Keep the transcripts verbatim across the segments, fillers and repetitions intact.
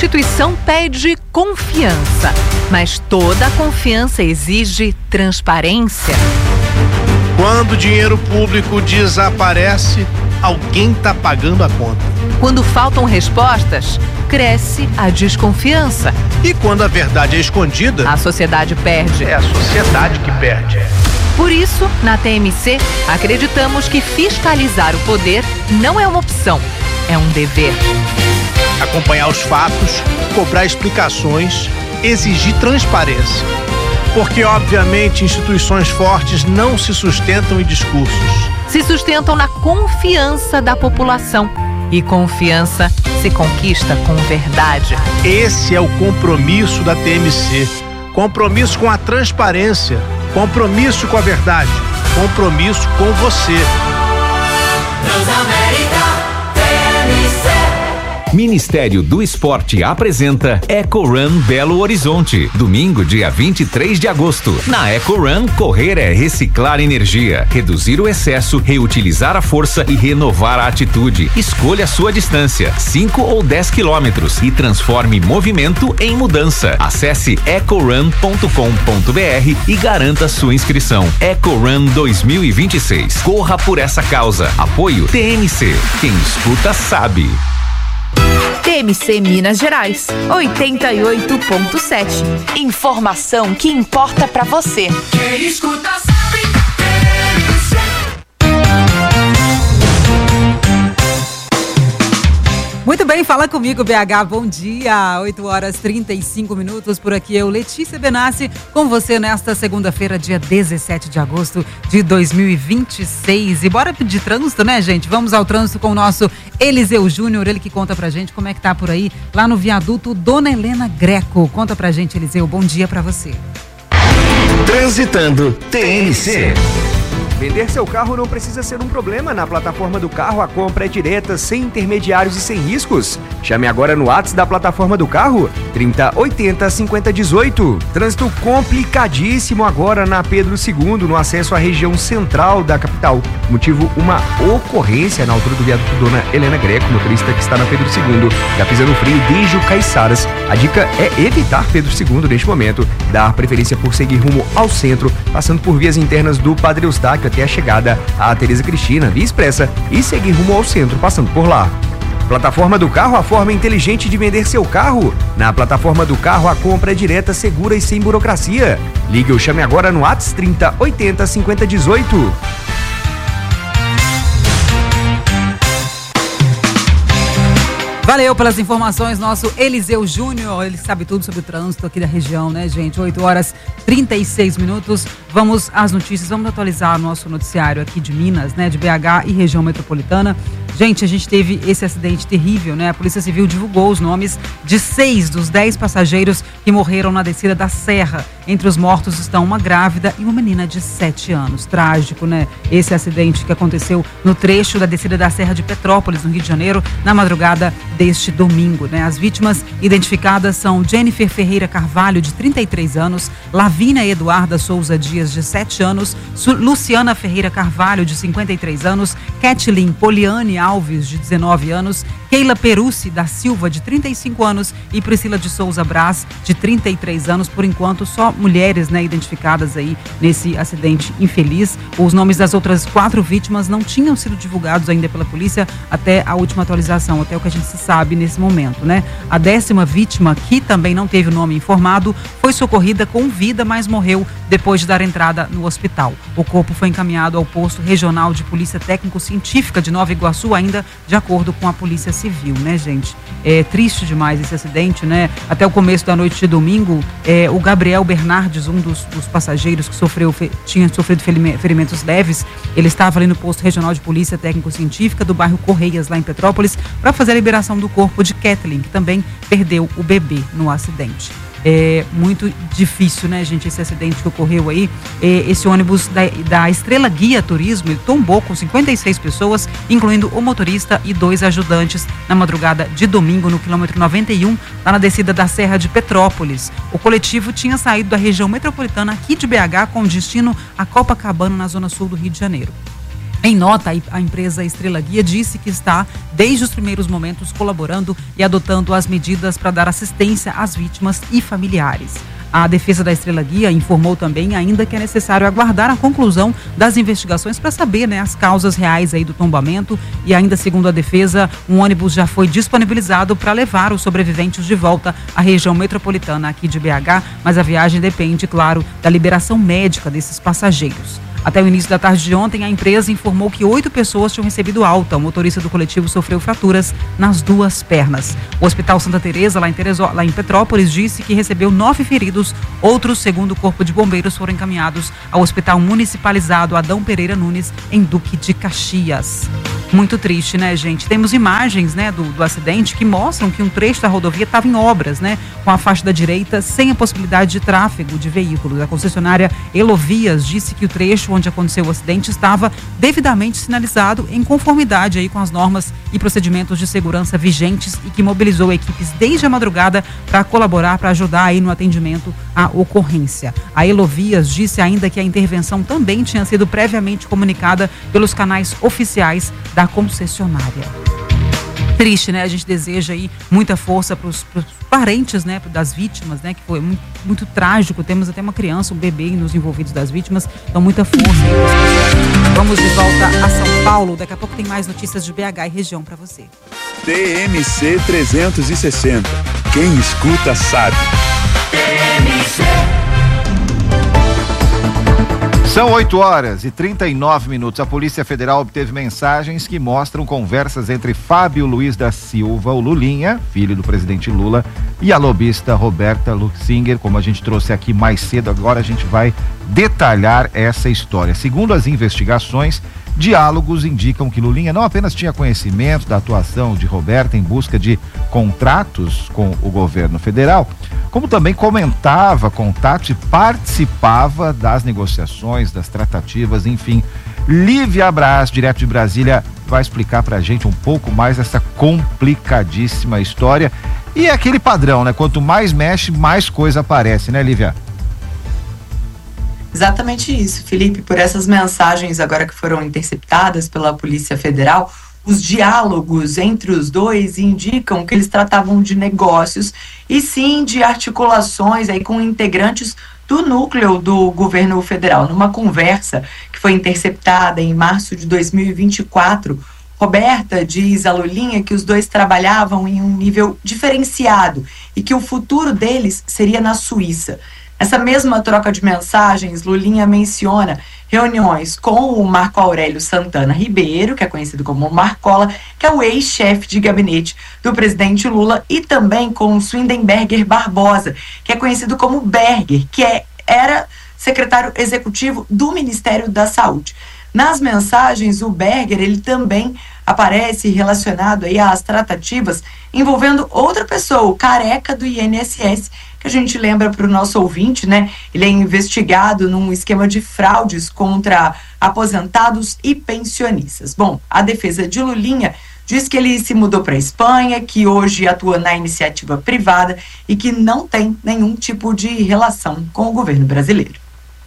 Constituição pede confiança, mas toda confiança exige transparência. Quando o dinheiro público desaparece, alguém está pagando a conta. Quando faltam respostas, cresce a desconfiança. E quando a verdade é escondida, a sociedade perde. É a sociedade que perde. Por isso, na T M C, acreditamos que fiscalizar o poder não é uma opção, é um dever. Acompanhar os fatos, cobrar explicações, exigir transparência. Porque, obviamente, instituições fortes não se sustentam em discursos. Se sustentam na confiança da população. E confiança se conquista com verdade. Esse é o compromisso da T M C. Compromisso com a transparência. Compromisso com a verdade. Compromisso com você. Transamérica T M C. Ministério do Esporte apresenta Eco Run Belo Horizonte, domingo, dia vinte e três de agosto. Na Eco Run, correr é reciclar energia, reduzir o excesso, reutilizar a força e renovar a atitude. Escolha a sua distância, cinco ou dez quilômetros, e transforme movimento em mudança. Acesse eco run ponto com ponto b r e garanta sua inscrição. Eco Run dois mil e vinte e seis. Corra por essa causa. Apoio T M C. Quem escuta sabe. T M C Minas Gerais, oitenta e oito ponto sete. Informação que importa pra você. Quem escuta sabe. T M C. Muito bem, fala comigo, B H, bom dia, oito horas e trinta e cinco minutos, por aqui eu, Letícia Benassi, com você nesta segunda-feira, dia dezessete de agosto de dois mil e vinte e seis, e bora pedir trânsito, né, gente? Vamos ao trânsito com o nosso Eliseu Júnior, ele que conta pra gente como é que tá por aí, lá no viaduto Dona Helena Greco. Conta pra gente, Eliseu, bom dia pra você. Transitando T M C. Vender seu carro não precisa ser um problema. Na plataforma do carro, a compra é direta, sem intermediários e sem riscos. Chame agora no WhatsApp da plataforma do carro, trinta, oitenta, cinquenta, dezoito. Trânsito complicadíssimo agora na Pedro segundo, no acesso à região central da capital. Motivo, uma ocorrência na altura do viaduto Dona Helena Greco, motorista que está na Pedro segundo, já pisando freio desde o Caiçaras. A dica é evitar Pedro segundo neste momento, dar preferência por seguir rumo ao centro, passando por vias internas do Padre Eustáquio até a chegada à Tereza Cristina, via expressa, e seguir rumo ao centro, passando por lá. Plataforma do carro, a forma inteligente de vender seu carro. Na plataforma do carro, a compra é direta, segura e sem burocracia. Ligue ou chame agora no WhatsApp trinta, oitenta, cinquenta, dezoito. Valeu pelas informações, nosso Eliseu Júnior, ele sabe tudo sobre o trânsito aqui da região, né, gente? oito horas e trinta e seis minutos, vamos às notícias, vamos atualizar o nosso noticiário aqui de Minas, né, de B H e região metropolitana. Gente, a gente teve esse acidente terrível, né? A Polícia Civil divulgou os nomes de seis dos dez passageiros que morreram na descida da Serra. Entre os mortos estão uma grávida e uma menina de sete anos. Trágico, né? Esse acidente que aconteceu no trecho da descida da Serra de Petrópolis, no Rio de Janeiro, na madrugada deste domingo, né? As vítimas identificadas são Jennifer Ferreira Carvalho, de trinta e três anos, Lavínia Eduarda Souza Dias, de sete anos, Luciana Ferreira Carvalho, de cinquenta e três anos, Kathleen Poliane Alves, de dezenove anos, Keila Perucci da Silva, de trinta e cinco anos, e Priscila de Souza Braz, de trinta e três anos. Por enquanto, só mulheres, né, identificadas aí nesse acidente infeliz. Os nomes das outras quatro vítimas não tinham sido divulgados ainda pela polícia até a última atualização, até o que a gente se sabe nesse momento, né? A décima vítima, que também não teve o nome informado, foi socorrida com vida, mas morreu depois de dar entrada no hospital. O corpo foi encaminhado ao posto regional de polícia técnico-científica de Nova Iguaçu, ainda de acordo com a Polícia Civil, né, gente? É triste demais esse acidente, né? Até o começo da noite de domingo, é, o Gabriel Bernardes, um dos, dos passageiros que sofreu, fe, tinha sofrido ferimentos leves, ele estava ali no posto regional de polícia técnico-científica do bairro Correias, lá em Petrópolis, para fazer a liberação do corpo de Kathleen, que também perdeu o bebê no acidente. É muito difícil, né, gente, esse acidente que ocorreu aí. É, esse ônibus da, da Estrela Guia Turismo, ele tombou com cinquenta e seis pessoas, incluindo o motorista e dois ajudantes, na madrugada de domingo, no quilômetro noventa e um, lá na descida da Serra de Petrópolis. O coletivo tinha saído da região metropolitana aqui de B H com destino a Copacabana, na zona sul do Rio de Janeiro. Em nota, a empresa Estrela Guia disse que está, desde os primeiros momentos, colaborando e adotando as medidas para dar assistência às vítimas e familiares. A defesa da Estrela Guia informou também ainda que é necessário aguardar a conclusão das investigações para saber, né, as causas reais aí do tombamento, e ainda segundo a defesa, um ônibus já foi disponibilizado para levar os sobreviventes de volta à região metropolitana aqui de B H, mas a viagem depende, claro, da liberação médica desses passageiros. Até o início da tarde de ontem, a empresa informou que oito pessoas tinham recebido alta. O motorista do coletivo sofreu fraturas nas duas pernas. O Hospital Santa Teresa, lá em, Tereso, lá em Petrópolis, disse que recebeu nove feridos. Outros, segundo o Corpo de Bombeiros, foram encaminhados ao Hospital Municipalizado Adão Pereira Nunes, em Duque de Caxias. Muito triste, né, gente? Temos imagens, né, do, do acidente que mostram que um trecho da rodovia estava em obras, né, com a faixa da direita sem a possibilidade de tráfego de veículos. A concessionária Elovias disse que o trecho onde aconteceu o acidente estava devidamente sinalizado em conformidade aí com as normas e procedimentos de segurança vigentes e que mobilizou equipes desde a madrugada para colaborar, para ajudar aí no atendimento à ocorrência. A Elovias disse ainda que a intervenção também tinha sido previamente comunicada pelos canais oficiais da concessionária. Triste, né? A gente deseja aí muita força para os parentes, né, das vítimas, né, que foi muito, muito trágico. Temos até uma criança, um bebê nos envolvidos das vítimas. Então, muita força aí. Vamos de volta a São Paulo. Daqui a pouco tem mais notícias de B H e região para você. T M C trezentos e sessenta. Quem escuta sabe. T M C. São oito horas e trinta e nove minutos. A Polícia Federal obteve mensagens que mostram conversas entre Fábio Luiz da Silva, o Lulinha, filho do presidente Lula, e a lobista Roberta Luxinger, como a gente trouxe aqui mais cedo. Agora a gente vai detalhar essa história. Segundo as investigações, diálogos indicam que Lulinha não apenas tinha conhecimento da atuação de Roberta em busca de contratos com o governo federal, como também comentava contatos e participava das negociações, das tratativas, enfim. Lívia Braz, direto de Brasília, vai explicar pra gente um pouco mais essa complicadíssima história. E é aquele padrão, né? Quanto mais mexe, mais coisa aparece, né, Lívia? Exatamente isso, Felipe. Por essas mensagens agora que foram interceptadas pela Polícia Federal, os diálogos entre os dois indicam que eles tratavam de negócios e sim de articulações aí com integrantes do núcleo do governo federal. Numa conversa que foi interceptada em março de dois mil e vinte e quatro, Roberta diz a Lulinha que os dois trabalhavam em um nível diferenciado e que o futuro deles seria na Suíça. Essa mesma troca de mensagens, Lulinha menciona reuniões com o Marco Aurélio Santana Ribeiro, que é conhecido como Marcola, que é o ex-chefe de gabinete do presidente Lula, e também com o Swendenberger Barbosa, que é conhecido como Berger, que é, era secretário executivo do Ministério da Saúde. Nas mensagens, o Berger, ele também aparece relacionado aí às tratativas envolvendo outra pessoa, o Careca do I N S S, que a gente lembra para o nosso ouvinte, né? Ele é investigado num esquema de fraudes contra aposentados e pensionistas. Bom, a defesa de Lulinha diz que ele se mudou para a Espanha, que hoje atua na iniciativa privada e que não tem nenhum tipo de relação com o governo brasileiro.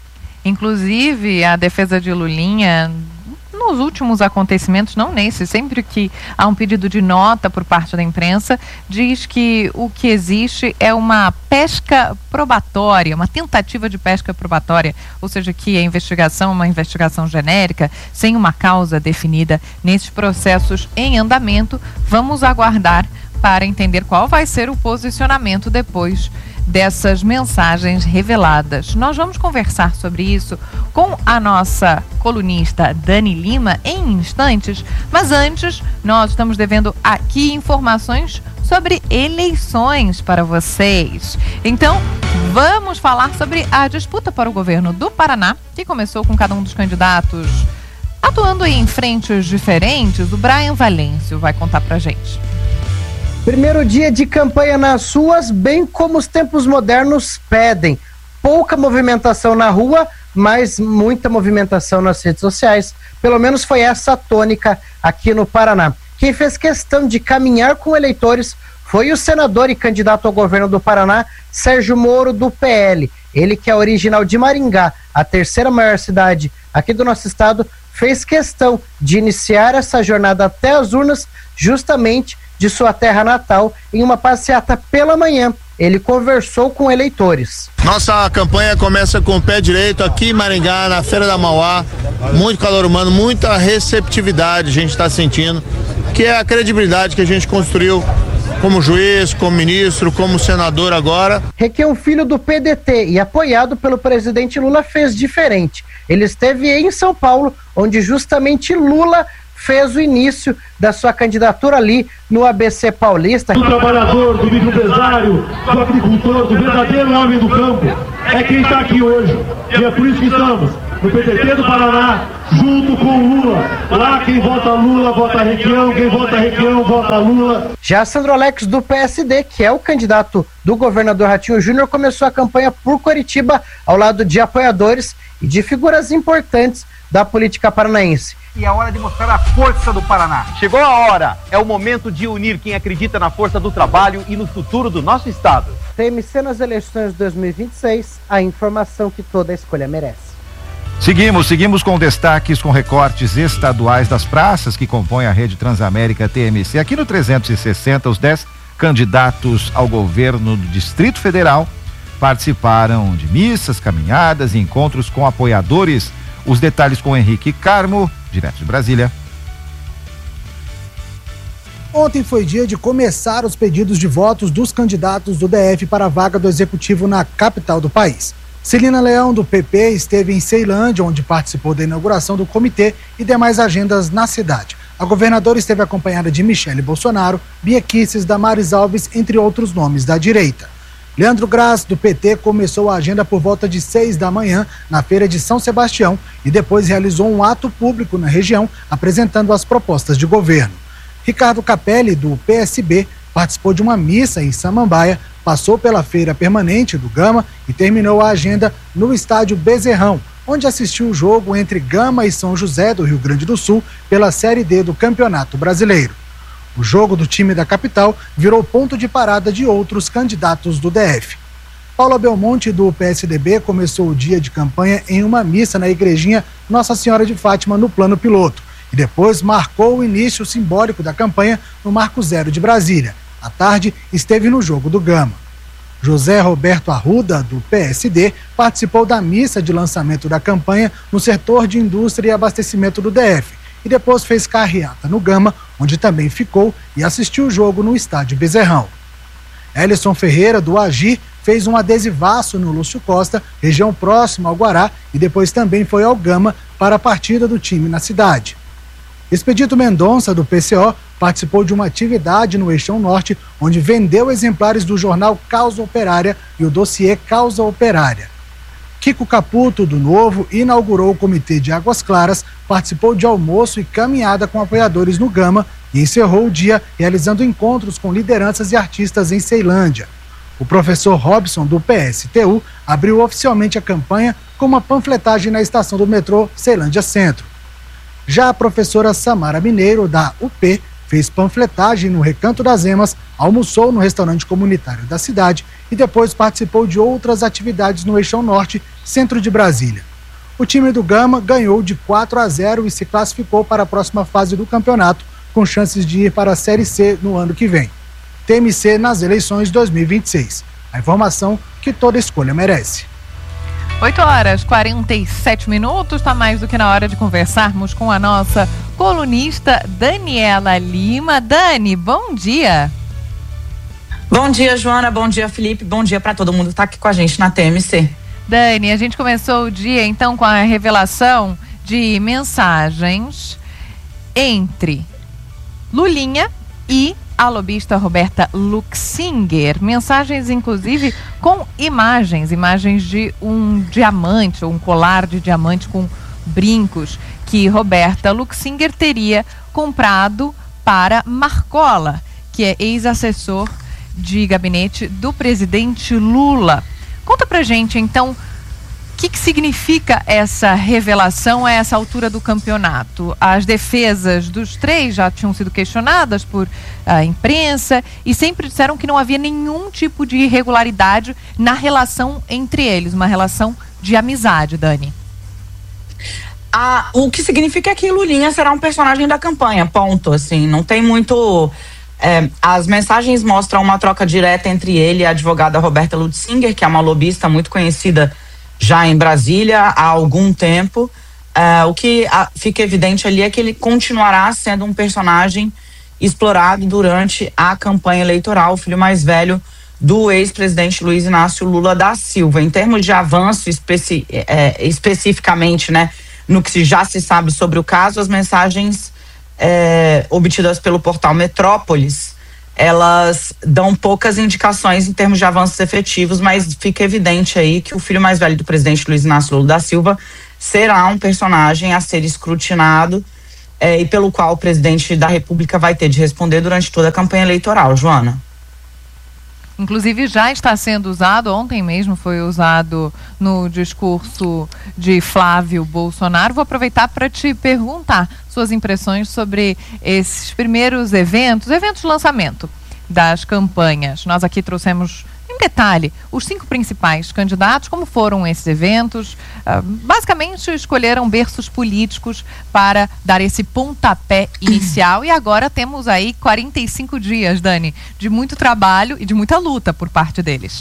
Inclusive, a defesa de Lulinha, nos últimos acontecimentos, não nesse, sempre que há um pedido de nota por parte da imprensa, diz que o que existe é uma pesca probatória, uma tentativa de pesca probatória, ou seja, que a investigação é uma investigação genérica, sem uma causa definida nesses processos em andamento. Vamos aguardar para entender qual vai ser o posicionamento depois dessas mensagens reveladas. Nós vamos conversar sobre isso com a nossa colunista Dani Lima em instantes, mas antes nós estamos devendo aqui informações sobre eleições para vocês. Então, vamos falar sobre a disputa para o governo do Paraná, que começou com cada um dos candidatos atuando em frentes diferentes. O Brian Valêncio vai contar pra gente. Primeiro dia de campanha nas ruas, bem como os tempos modernos pedem. Pouca movimentação na rua, mas muita movimentação nas redes sociais. Pelo menos foi essa a tônica aqui no Paraná. Quem fez questão de caminhar com eleitores foi o senador e candidato ao governo do Paraná, Sérgio Moro, do P L. Ele, que é original de Maringá, a terceira maior cidade aqui do nosso estado, fez questão de iniciar essa jornada até as urnas, justamente de sua terra natal, em uma passeata pela manhã. Ele conversou com eleitores. Nossa campanha começa com o pé direito aqui em Maringá, na Feira da Mauá. Muito calor humano, muita receptividade a gente está sentindo, que é a credibilidade que a gente construiu como juiz, como ministro, como senador agora. Requião Filho, do P D T e apoiado pelo presidente Lula, fez diferente. Ele esteve em São Paulo, onde justamente Lula fez o início da sua candidatura ali no A B C Paulista. Do trabalhador, do microempresário, do agricultor, do verdadeiro homem do campo, é quem está aqui hoje. E é por isso que estamos no P T T do Paraná, junto com o Lula. Lá quem vota Lula, vota Requião, quem vota Requião, vota Lula. Já Sandro Alex, do P S D, que é o candidato do governador Ratinho Júnior, começou a campanha por Curitiba, ao lado de apoiadores e de figuras importantes da política paranaense. E é hora de mostrar a força do Paraná. Chegou a hora, é o momento de unir quem acredita na força do trabalho e no futuro do nosso estado. T M C nas eleições de dois mil e vinte e seis, a informação que toda escolha merece. Seguimos, seguimos com destaques, com recortes estaduais das praças que compõem a rede Transamérica T M C. Aqui no trezentos e sessenta, os dez candidatos ao governo do Distrito Federal participaram de missas, caminhadas e encontros com apoiadores. Os detalhes com Henrique Carmo, direto de Brasília. Ontem foi dia de começar os pedidos de votos dos candidatos do D F para a vaga do Executivo na capital do país. Celina Leão, do P P, esteve em Ceilândia, onde participou da inauguração do comitê e demais agendas na cidade. A governadora esteve acompanhada de Michele Bolsonaro, Bia Kicis, Damares Alves, entre outros nomes da direita. Leandro Graz, do P T, começou a agenda por volta de seis da manhã na Feira de São Sebastião e depois realizou um ato público na região apresentando as propostas de governo. Ricardo Capelli, do P S B, participou de uma missa em Samambaia, passou pela Feira Permanente do Gama e terminou a agenda no estádio Bezerrão, onde assistiu o jogo entre Gama e São José do Rio Grande do Sul pela Série D do Campeonato Brasileiro. O jogo do time da capital virou ponto de parada de outros candidatos do D F. Paula Belmonte, do P S D B, começou o dia de campanha em uma missa na igrejinha Nossa Senhora de Fátima, no Plano Piloto, e depois marcou o início simbólico da campanha no Marco Zero de Brasília. À tarde, esteve no jogo do Gama. José Roberto Arruda, do P S D, participou da missa de lançamento da campanha no setor de indústria e abastecimento do D F, e depois fez carreata no Gama, onde também ficou e assistiu o jogo no estádio Bezerrão. Elison Ferreira, do Agir, fez um adesivaço no Lúcio Costa, região próxima ao Guará, e depois também foi ao Gama para a partida do time na cidade. Expedito Mendonça, do P C O, participou de uma atividade no Eixão Norte, onde vendeu exemplares do jornal Causa Operária e o dossiê Causa Operária. Kiko Caputo, do Novo, inaugurou o Comitê de Águas Claras, participou de almoço e caminhada com apoiadores no Gama e encerrou o dia realizando encontros com lideranças e artistas em Ceilândia. O professor Robson, do P S T U, abriu oficialmente a campanha com uma panfletagem na estação do metrô Ceilândia Centro. Já a professora Samara Mineiro, da U P, fez panfletagem no Recanto das Emas, almoçou no restaurante comunitário da cidade e depois participou de outras atividades no Eixão Norte, centro de Brasília. O time do Gama ganhou de quatro a zero e se classificou para a próxima fase do campeonato, com chances de ir para a Série C no ano que vem. T M C nas eleições dois mil e vinte e seis. A informação que toda escolha merece. oito horas e quarenta e sete minutos, está mais do que na hora de conversarmos com a nossa colunista Daniela Lima. Dani, bom dia. Bom dia, Joana, bom dia, Felipe, bom dia para todo mundo que está aqui com a gente na T M C. Dani, a gente começou o dia então com a revelação de mensagens entre Lulinha e a lobista Roberta Luxinger, mensagens inclusive com imagens, imagens de um diamante, ou um colar de diamante com brincos que Roberta Luxinger teria comprado para Marcola, que é ex-assessor de gabinete do presidente Lula. Conta pra gente então, o que, que significa essa revelação a essa altura do campeonato? As defesas dos três já tinham sido questionadas por a imprensa e sempre disseram que não havia nenhum tipo de irregularidade na relação entre eles, uma relação de amizade, Dani. A, o que significa que Lulinha será um personagem da campanha, ponto, assim, não tem muito... É, as mensagens mostram uma troca direta entre ele e a advogada Roberta Lutzinger, que é uma lobista muito conhecida já em Brasília há algum tempo. É, o que a, fica evidente ali é que ele continuará sendo um personagem explorado durante a campanha eleitoral, o filho mais velho do ex-presidente Luiz Inácio Lula da Silva. Em termos de avanço especi, é, especificamente, né, no que já se sabe sobre o caso, as mensagens é, obtidas pelo portal Metrópolis, elas dão poucas indicações em termos de avanços efetivos, mas fica evidente aí que o filho mais velho do presidente Luiz Inácio Lula da Silva será um personagem a ser escrutinado é, e pelo qual o presidente da República vai ter de responder durante toda a campanha eleitoral, Joana. Inclusive já está sendo usado, ontem mesmo foi usado no discurso de Flávio Bolsonaro. Vou aproveitar para te perguntar suas impressões sobre esses primeiros eventos, eventos de lançamento das campanhas. Nós aqui trouxemos em detalhe os cinco principais candidatos, como foram esses eventos. Uh, basicamente escolheram berços políticos para dar esse pontapé inicial e agora temos aí quarenta e cinco dias, Dani, de muito trabalho e de muita luta por parte deles.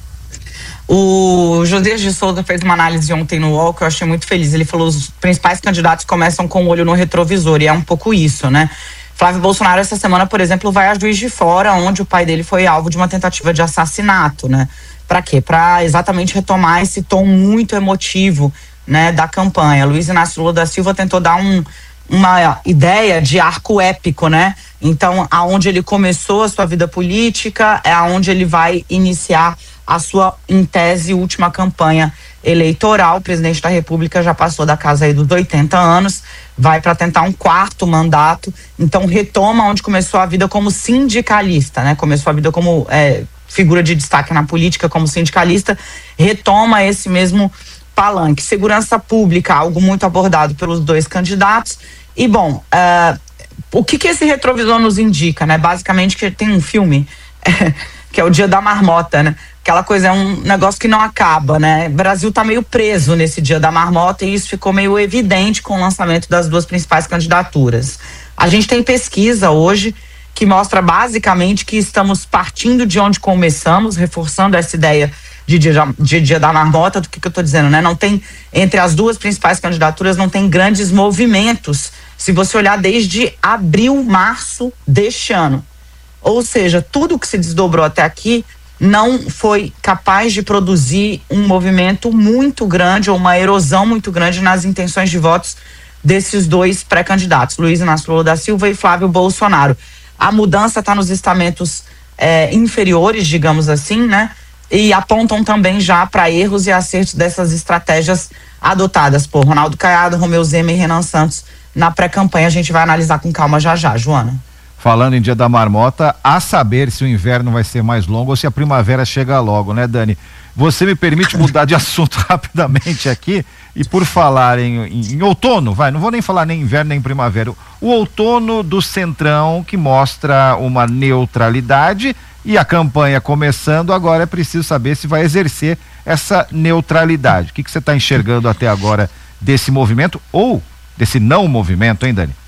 O Josias de Souza fez uma análise ontem no U O L que eu achei muito feliz. Ele falou que os principais candidatos começam com o olho no retrovisor, e é um pouco isso, né? Flávio Bolsonaro essa semana, por exemplo, vai a Juiz de Fora, onde o pai dele foi alvo de uma tentativa de assassinato, né? Para quê? Para exatamente retomar esse tom muito emotivo, né, da campanha. Luiz Inácio Lula da Silva tentou dar um, uma ideia de arco épico, né? Então, aonde ele começou a sua vida política é aonde ele vai iniciar a sua, em tese, última campanha eleitoral. O presidente da República já passou da casa aí dos oitenta anos, vai para tentar um quarto mandato, então retoma onde começou a vida como sindicalista, né? Começou a vida como é, figura de destaque na política, como sindicalista, retoma esse mesmo palanque. Segurança pública, algo muito abordado pelos dois candidatos. E bom, uh, o que que esse retrovisor nos indica, né? Basicamente que tem um filme que é o Dia da Marmota, né? Aquela coisa, é um negócio que não acaba, né? O Brasil tá meio preso nesse Dia da Marmota e isso ficou meio evidente com o lançamento das duas principais candidaturas. A gente tem pesquisa hoje que mostra basicamente que estamos partindo de onde começamos, reforçando essa ideia de Dia, de dia da Marmota. Do que, que eu tô dizendo, né? Não tem, entre as duas principais candidaturas, não tem grandes movimentos, se você olhar desde abril, março deste ano. Ou seja, tudo que se desdobrou até aqui não foi capaz de produzir um movimento muito grande ou uma erosão muito grande nas intenções de votos desses dois pré-candidatos, Luiz Inácio Lula da Silva e Flávio Bolsonaro. A mudança está nos estamentos é, inferiores, digamos assim, né? E apontam também já para erros e acertos dessas estratégias adotadas por Ronaldo Caiado, Romeu Zema e Renan Santos na pré-campanha. A gente vai analisar com calma já já, Joana. Falando em Dia da Marmota, a saber se o inverno vai ser mais longo ou se a primavera chega logo, né, Dani? Você me permite mudar de assunto rapidamente aqui e por falar em, em, em outono, vai, não vou nem falar nem inverno nem primavera, o outono do Centrão, que mostra uma neutralidade, e a campanha começando, agora é preciso saber se vai exercer essa neutralidade. O que que você está enxergando até agora desse movimento ou desse não movimento, hein, Dani?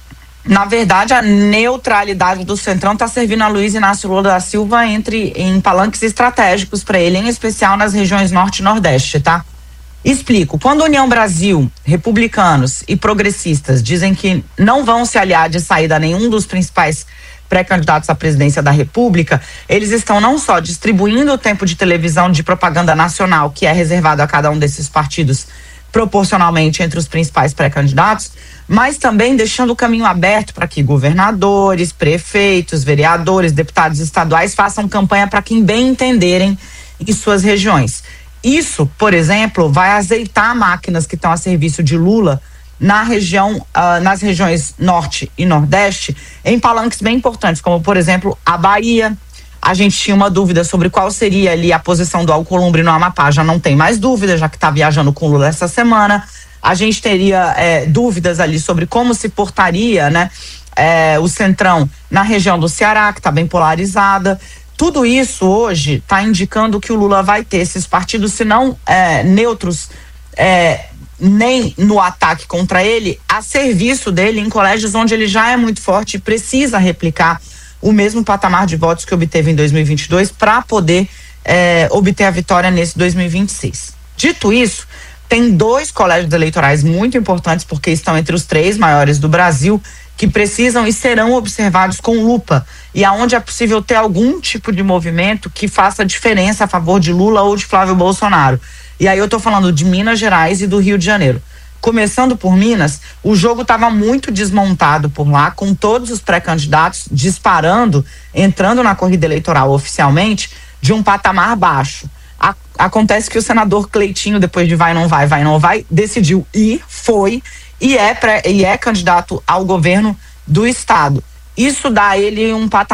Na verdade, a neutralidade do Centrão está servindo a Luiz Inácio Lula da Silva entre, em palanques estratégicos para ele, em especial nas regiões Norte e Nordeste, tá? Explico. Quando a União Brasil, republicanos e progressistas dizem que não vão se aliar de saída a nenhum dos principais pré-candidatos à presidência da República, eles estão não só distribuindo o tempo de televisão de propaganda nacional que é reservado a cada um desses partidos proporcionalmente entre os principais pré-candidatos, mas também deixando o caminho aberto para que governadores, prefeitos, vereadores, deputados estaduais façam campanha para quem bem entenderem em suas regiões. Isso, por exemplo, vai azeitar máquinas que estão a serviço de Lula na região, uh, nas regiões Norte e Nordeste, em palanques bem importantes, como, por exemplo, a Bahia. A gente tinha uma dúvida sobre qual seria ali a posição do Alcolumbre no Amapá, já não tem mais dúvida, já que está viajando com Lula essa semana. A gente teria é, dúvidas ali sobre como se portaria, né, é, o Centrão na região do Ceará, que está bem polarizada. Tudo isso hoje está indicando que o Lula vai ter esses partidos, se não é, neutros, é, nem no ataque contra ele, a serviço dele em colégios onde ele já é muito forte e precisa replicar o mesmo patamar de votos que obteve em dois mil e vinte e dois para poder é, obter a vitória nesse dois mil e vinte e seis. Dito isso, tem dois colégios eleitorais muito importantes, porque estão entre os três maiores do Brasil, que precisam e serão observados com lupa, e aonde é possível ter algum tipo de movimento que faça diferença a favor de Lula ou de Flávio Bolsonaro. E aí eu tô falando de Minas Gerais e do Rio de Janeiro. Começando por Minas, o jogo estava muito desmontado por lá, com todos os pré-candidatos disparando, entrando na corrida eleitoral oficialmente, de um patamar baixo. A, acontece que o senador Cleitinho, depois de vai, não vai, vai, não vai, decidiu ir, foi, e é, pré, e é candidato ao governo do estado. Isso dá a ele um patamar